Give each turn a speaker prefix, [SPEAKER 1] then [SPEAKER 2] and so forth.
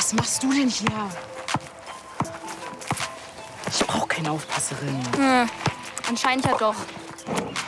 [SPEAKER 1] Was machst du denn hier? Ich brauche keine Aufpasserin.
[SPEAKER 2] Anscheinend ja doch.